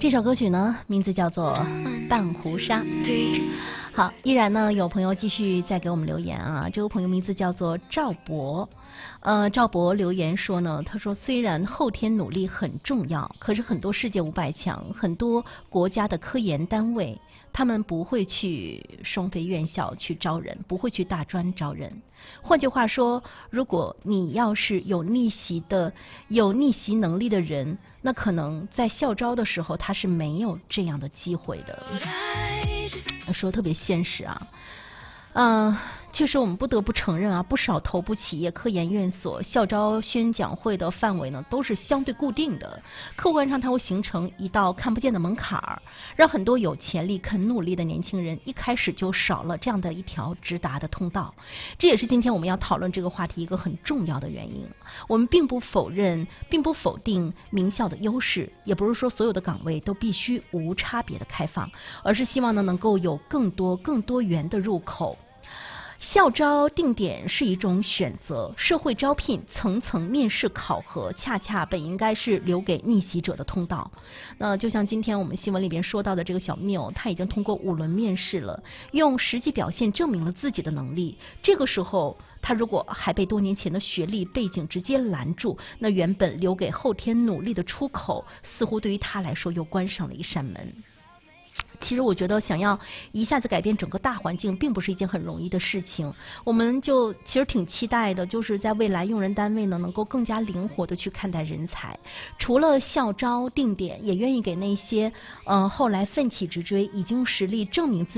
这首歌曲呢，名字叫做《半壶纱》。好，依然呢有朋友继续在给我们留言啊，这位朋友名字叫做赵博。赵博留言说呢，他说虽然后天努力很重要，可是很多世界500强，很多国家的科研单位，他们不会去双非院校去招人，不会去大专招人。换句话说，如果你要是有逆袭能力的人，那可能在校招的时候他是没有这样的机会的。说特别现实啊，确实我们不得不承认啊，不少头部企业、科研院所校招宣讲会的范围呢都是相对固定的，客观上它会形成一道看不见的门槛儿，让很多有潜力、肯努力的年轻人一开始就少了这样的一条直达的通道。这也是今天我们要讨论这个话题一个很重要的原因。我们并不否认，并不否定名校的优势，也不是说所有的岗位都必须无差别的开放，而是希望呢能够有更多元的入口。校招定点是一种选择，社会招聘层层面试考核，恰恰本应该是留给逆袭者的通道。那就像今天我们新闻里边说到的这个小缪，他已经通过5轮面试了，用实际表现证明了自己的能力。这个时候他如果还被多年前的学历背景直接拦住，那原本留给后天努力的出口，似乎对于他来说又关上了一扇门。其实我觉得想要一下子改变整个大环境并不是一件很容易的事情，我们就其实挺期待的，就是在未来用人单位呢能够更加灵活的去看待人才，除了校招定点，也愿意给那些后来奋起直追已经用实力证明自己